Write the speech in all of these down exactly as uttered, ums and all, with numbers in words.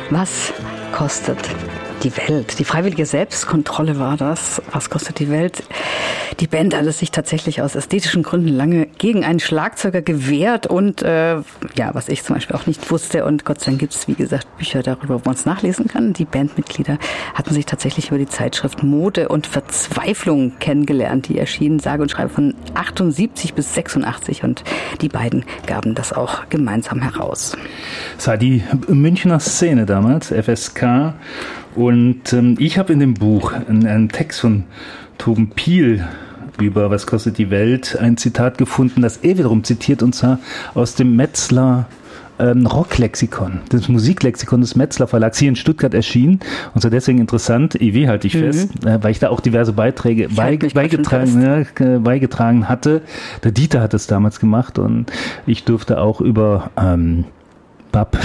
Was kostet die Welt? Die freiwillige Selbstkontrolle war das. Was kostet die Welt? Die Band hat es sich tatsächlich aus ästhetischen Gründen lange gegen einen Schlagzeuger gewehrt und äh, ja, was ich zum Beispiel auch nicht wusste, und Gott sei Dank gibt es, wie gesagt, Bücher darüber, wo man es nachlesen kann. Die Bandmitglieder hatten sich tatsächlich über die Zeitschrift Mode und Verzweiflung kennengelernt. Die erschien sage und schreibe von achtundsiebzig bis sechsundachtzig und die beiden gaben das auch gemeinsam heraus. Es war die Münchner Szene damals, F S K, und ähm, ich habe in dem Buch einen, einen Text von Toben Piel über Was kostet die Welt ein Zitat gefunden, das er wiederum zitiert, und zwar aus dem Metzler ähm, Rocklexikon, das Musiklexikon des Metzler Verlags, hier in Stuttgart erschienen, und so deswegen interessant, I W halte ich mhm. fest, äh, weil ich da auch diverse Beiträge bei, beigetragen, ja, beigetragen hatte. Der Dieter hat es damals gemacht und ich durfte auch über ähm, Bab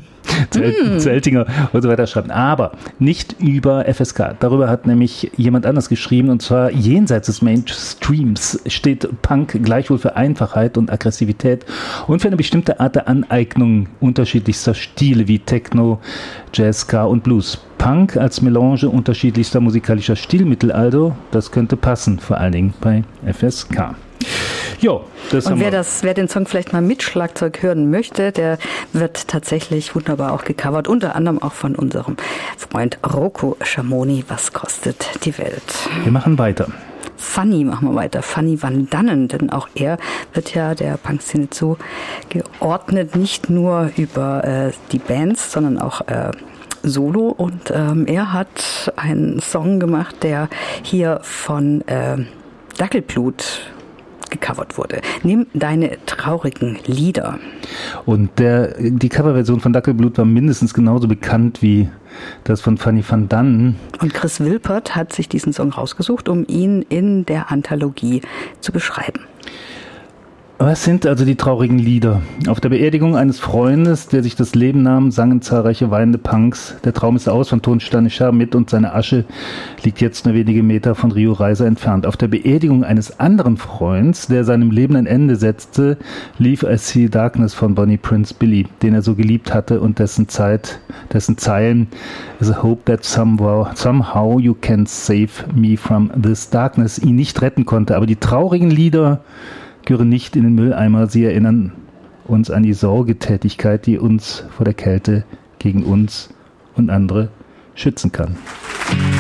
Zeltinger und so weiter schreiben, aber nicht über F S K. Darüber hat nämlich jemand anders geschrieben, und zwar jenseits des Mainstreams steht Punk gleichwohl für Einfachheit und Aggressivität und für eine bestimmte Art der Aneignung unterschiedlichster Stile wie Techno, Jazz, Ska und Blues. Punk als Melange unterschiedlichster musikalischer Stilmittel also, das könnte passen, vor allen Dingen bei F S K. Jo, das und haben wer, wir. das, wer den Song vielleicht mal mit Schlagzeug hören möchte, der wird tatsächlich wunderbar auch gecovert, unter anderem auch von unserem Freund Rocco Schamoni. Was kostet die Welt? Wir machen weiter. Fanny machen wir weiter. Fanny van Dannen, denn auch er wird ja der Punkszene zugeordnet, nicht nur über äh, die Bands, sondern auch äh, Solo, und ähm, er hat einen Song gemacht, der hier von äh, Dackelblut gecovert wurde. Nimm deine traurigen Lieder. Und der, die Coverversion von Dackelblut war mindestens genauso bekannt wie das von Fanny van Dannen. Und Chris Wilpert hat sich diesen Song rausgesucht, um ihn in der Anthologie zu beschreiben. Was sind also die traurigen Lieder? Auf der Beerdigung eines Freundes, der sich das Leben nahm, sangen zahlreiche weinende Punks. Der Traum ist aus von Tonsteine Schermit und seine Asche liegt jetzt nur wenige Meter von Rio Reiser entfernt. Auf der Beerdigung eines anderen Freunds, der seinem Leben ein Ende setzte, lief I See Darkness von Bonnie Prince Billy, den er so geliebt hatte und dessen Zeit, dessen Zeilen is a hope that somehow, somehow you can save me from this darkness ihn nicht retten konnte. Aber die traurigen Lieder gehören nicht in den Mülleimer. Sie erinnern uns an die Sorgetätigkeit, die uns vor der Kälte gegen uns und andere schützen kann.